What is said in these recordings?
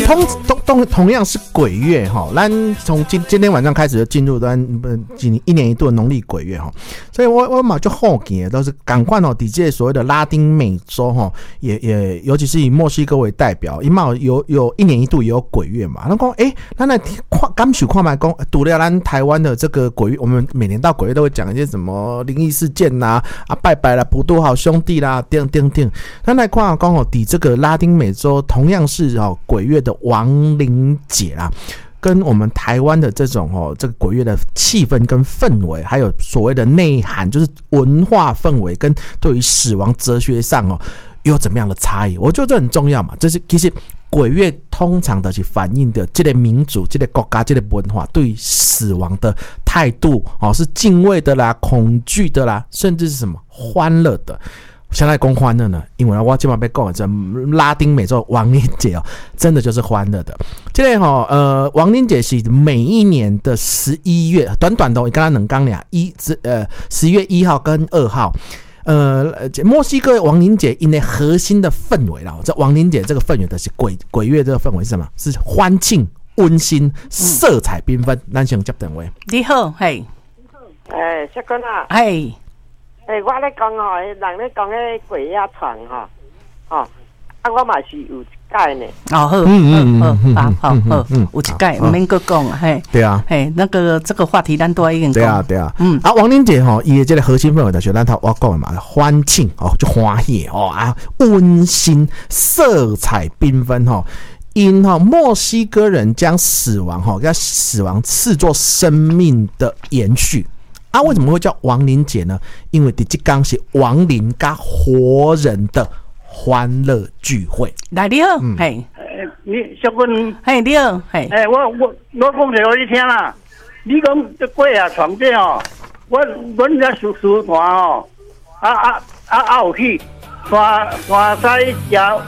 同样是鬼月哈，咱从今天晚上开始就进入一年一度的农历鬼月哈，所以我嘛就好奇的都是赶快哦，底这所谓的拉丁美洲哈，也尤其是以墨西哥为代表，因嘛有一年一度也有鬼月嘛，那讲咱来刚许看嘛讲，除了咱台湾的这个鬼月，我们每年到鬼月都会讲一些什么灵异事件呐、拜拜啦、普渡好兄弟啦，等，咱来看讲哦，底这个拉丁美洲同样是鬼月的亡灵节啦。跟我们台湾的这种这个鬼月的气氛跟氛围，还有所谓的内涵，就是文化氛围跟对于死亡哲学上有怎么样的差异？我觉得这很重要嘛。这是其实鬼月通常的是反映的这个民族、这个国家、这个文化对于死亡的态度是敬畏的啦、恐惧的啦，甚至是什么欢乐的。现在讲欢乐呢，因为我今晚被讲这拉丁美洲亡灵节真的就是欢乐的。这个亡灵节是每一年的11月，短短的，我刚刚两讲俩11月1号跟2号。墨西哥亡灵节因为核心的氛围啦，这亡灵节这个氛围的是鬼月这个氛围是什么？是欢庆、温馨、色彩缤纷。咱先接电话。 你好，嘿， 小君啊， 嘿。 我咧讲人咧讲迄鬼压床我嘛是有一解呢。 好，有一解，免搁讲嘿。 对啊， 嘿，这个话题咱都已经讲。 对啊。亡灵节伊的这个核心氛围就是咱我讲的嘛，欢庆就欢喜温馨、色彩缤纷因墨西哥人将死亡视作生命的延续。为什么会叫亡灵节呢？因为这天是亡灵跟活人的欢乐聚会。 来，你好，嘿， 你小君， 嘿，你好，嘿， 我讲一个你听啦。你讲这鬼啊床这阮这师团有去山西桥。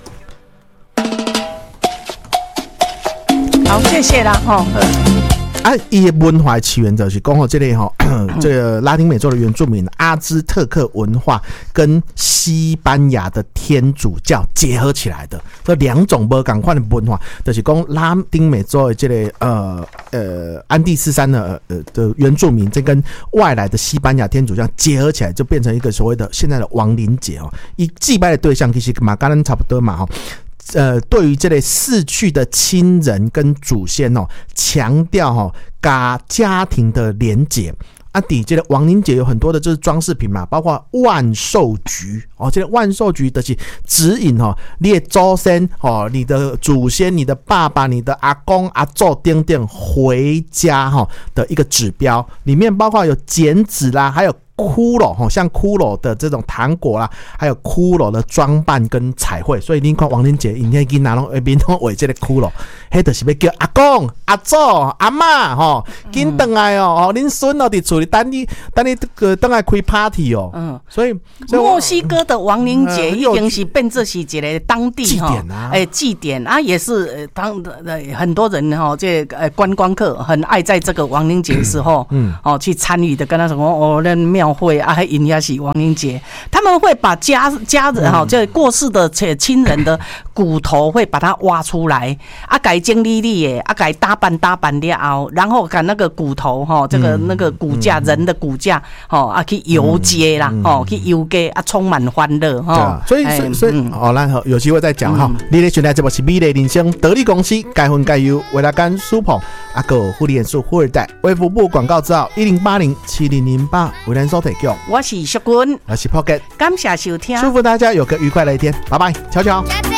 好，谢谢啦， 伊的文化起源就是讲这个这个拉丁美洲的原住民阿兹特克文化跟西班牙的天主教结合起来的，这两种不同款的文化，就是讲拉丁美洲的这个安第斯山的原住民，这跟外来的西班牙天主教结合起来，就变成一个所谓的现在的亡灵节以祭拜的对象其实嘛跟咱差不多嘛对于这类逝去的亲人跟祖先强调家庭的连结。底这个亡灵节有很多的就是装饰品嘛，包括万寿菊这个万寿菊就是指引你的祖先你的祖先、你的爸爸、你的阿公阿祖等等回家的一个指标，里面包括有剪纸啦，还有骷髅像骷髅的这种糖果啦，还有骷髅的装扮跟彩绘，所以你看亡灵节，你看拿拢面拢画这个骷髅，迄就是要叫阿公、阿祖、阿嬷紧回来恁孙伫厝里等你回来开 party 所以墨西哥的亡灵节已经是变成是一个当地祭典啊，也是很多人这观光客很爱在这个亡灵节的时候去参与的，跟他说那庙会啊，因也是亡灵节，他们会把家人这过世的亲人的骨头会把它挖出来改整理的改打扮了后，然后把那个骨头这个那个骨架人的骨架去游街啦去游街充满欢乐所以咱有机会再讲你咧现在这部是美丽人生得力公司该分该优为了干舒捧个护理元素富二代卫福部广告之后10807008为咱所提供。 我是淑君， 我是 Pocket， 感谢收听， 祝福大家有个愉快的一天，拜拜，悄悄。